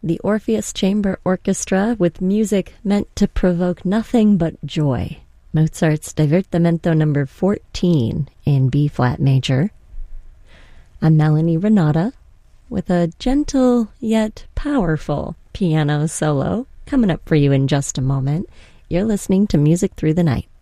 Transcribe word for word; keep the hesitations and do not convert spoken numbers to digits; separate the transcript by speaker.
Speaker 1: the Orpheus Chamber Orchestra with music meant to provoke nothing but joy. Mozart's Divertimento number fourteen in B-flat major. I'm Melanie Renata with a gentle yet powerful piano solo coming up for you in just a moment. You're listening to Music Through the Night.